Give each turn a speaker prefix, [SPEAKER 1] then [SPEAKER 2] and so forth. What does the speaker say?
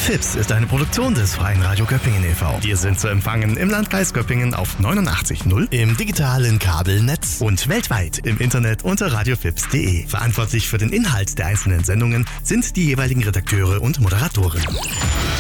[SPEAKER 1] FIPS ist eine Produktion des Freien Radio Göppingen e.V. Wir sind zu empfangen im Landkreis Göppingen auf 89.0, im digitalen Kabelnetz und weltweit im Internet unter radiofips.de. Verantwortlich für den Inhalt der einzelnen Sendungen sind die jeweiligen Redakteure und Moderatoren.